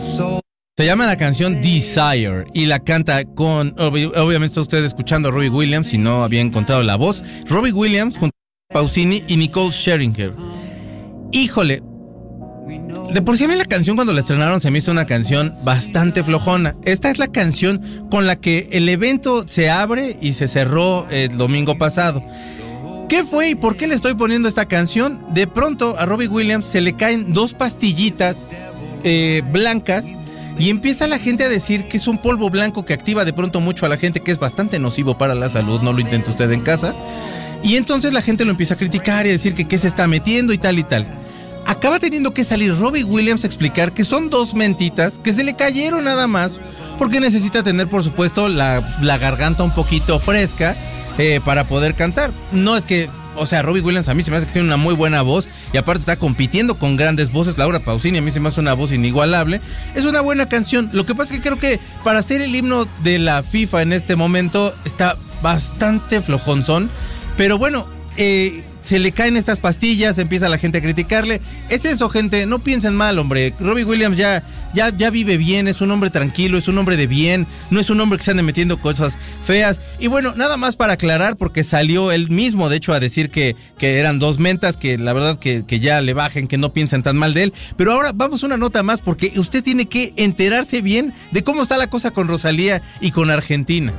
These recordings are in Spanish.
Se llama la canción Desire y la canta con, obviamente está usted escuchando a Robbie Williams si no había encontrado la voz. Robbie Williams junto a Pausini y Nicole Scherzinger. Híjole, de por sí a mí la canción cuando la estrenaron se me hizo una canción bastante flojona. Esta es la canción con la que el evento se abre y se cerró el domingo pasado. ¿Qué fue y por qué le estoy poniendo esta canción? De pronto a Robbie Williams se le caen 2 pastillitas blancas y empieza la gente a decir que es un polvo blanco que activa de pronto mucho a la gente, que es bastante nocivo para la salud, no lo intente usted en casa. Y entonces la gente lo empieza a criticar y a decir que qué se está metiendo y tal y tal. Acaba teniendo que salir Robbie Williams a explicar que son 2 mentitas que se le cayeron nada más porque necesita tener, por supuesto, la garganta un poquito fresca para poder cantar. No es que, o sea, Robbie Williams a mí se me hace que tiene una muy buena voz y aparte está compitiendo con grandes voces. Laura Pausini a mí se me hace una voz inigualable. Es una buena canción. Lo que pasa es que creo que para ser el himno de la FIFA en este momento está bastante flojonzón. Pero bueno, se le caen estas pastillas, empieza la gente a criticarle. Es eso, gente, no piensen mal, hombre. Robbie Williams ya vive bien, es un hombre tranquilo, es un hombre de bien, no es un hombre que se ande metiendo cosas feas. Y bueno, nada más para aclarar, porque salió él mismo, de hecho, a decir que eran 2 mentas, que la verdad que ya le bajen, que no piensen tan mal de él. Pero ahora vamos a una nota más, porque usted tiene que enterarse bien de cómo está la cosa con Rosalía y con Argentina.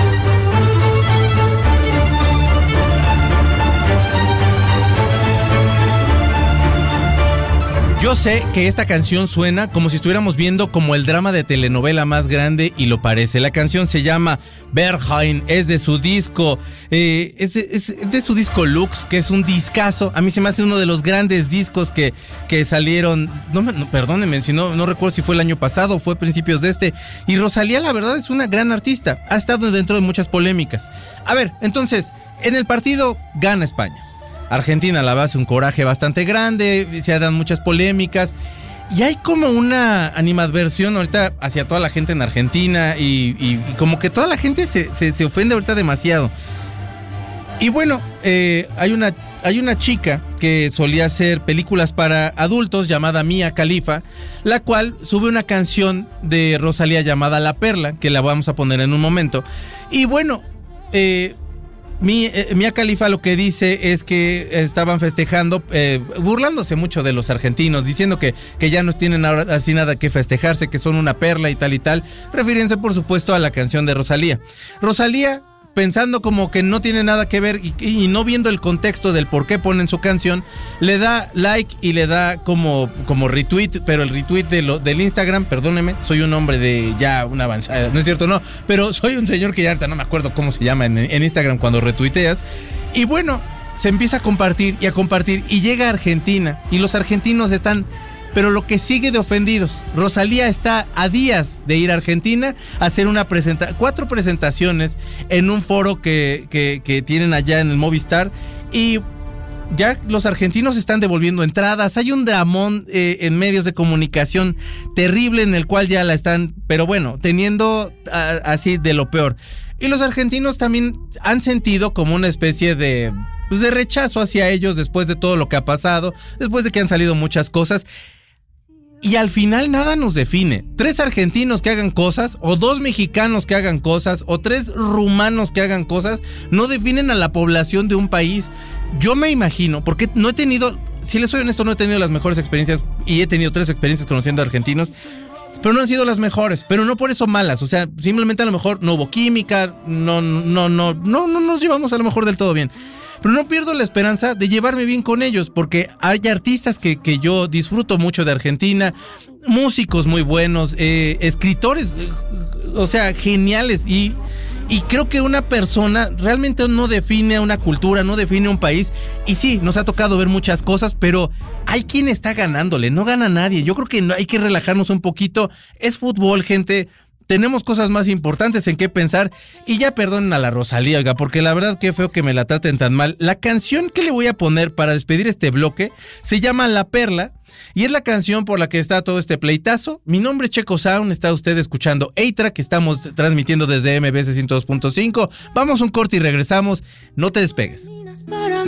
Yo sé que esta canción suena como si estuviéramos viendo como el drama de telenovela más grande y lo parece. La canción se llama Berghain, es de su disco, es de su disco Lux, que es un discazo. A mí se me hace uno de los grandes discos que salieron, perdónenme, si no recuerdo si fue el año pasado o fue principios de este. Y Rosalía, la verdad, es una gran artista, ha estado dentro de muchas polémicas. A ver, entonces, en el partido gana España. Argentina la base un coraje bastante grande, se dan muchas polémicas y hay como una animadversión ahorita hacia toda la gente en Argentina y como que toda la gente se ofende ahorita demasiado. Y bueno, hay una chica que solía hacer películas para adultos llamada Mia Khalifa, la cual sube una canción de Rosalía llamada La Perla, que la vamos a poner en un momento. Y bueno, Mia Khalifa lo que dice es que estaban festejando, burlándose mucho de los argentinos, diciendo que ya no tienen ahora así nada que festejarse, que son una perla y tal, refiriéndose por supuesto a la canción de Rosalía. Rosalía, pensando como que no tiene nada que ver y no viendo el contexto del por qué ponen su canción, le da like y le da como retweet, pero el retweet del Instagram, perdóneme, soy un hombre de ya una avanzada, no es cierto, no, pero soy un señor que ya ahorita no me acuerdo cómo se llama en Instagram cuando retuiteas, y bueno, se empieza a compartir y llega a Argentina y los argentinos están... Pero lo que sigue de ofendidos, Rosalía está a días de ir a Argentina a hacer 4 presentaciones en un foro que tienen allá en el Movistar y ya los argentinos están devolviendo entradas, hay un dramón en medios de comunicación terrible en el cual ya la están, pero bueno, teniendo así de lo peor. Y los argentinos también han sentido como una especie de rechazo hacia ellos después de todo lo que ha pasado, después de que han salido muchas cosas. Y al final nada nos define. 3 argentinos que hagan cosas, o 2 mexicanos que hagan cosas, o 3 rumanos que hagan cosas, no definen a la población de un país. Yo me imagino, porque no he tenido, si les soy honesto, no he tenido las mejores experiencias, y he tenido 3 experiencias conociendo a argentinos, pero no han sido las mejores, pero no por eso malas. O sea, simplemente a lo mejor no hubo química, no nos llevamos a lo mejor del todo bien. Pero no pierdo la esperanza de llevarme bien con ellos, porque hay artistas que yo disfruto mucho de Argentina, músicos muy buenos, escritores, o sea, geniales, y creo que una persona realmente no define una cultura, no define un país, y sí, nos ha tocado ver muchas cosas, pero hay quien está ganándole, no gana nadie. Yo creo que hay que relajarnos un poquito, es fútbol, gente. Tenemos cosas más importantes en qué pensar. Y ya perdonen a la Rosalía, oiga, porque la verdad qué feo que me la traten tan mal. La canción que le voy a poner para despedir este bloque se llama La Perla y es la canción por la que está todo este pleitazo. Mi nombre es Checo Sound, está usted escuchando A-Track, que estamos transmitiendo desde MBS 102.5. Vamos un corte y regresamos, no te despegues.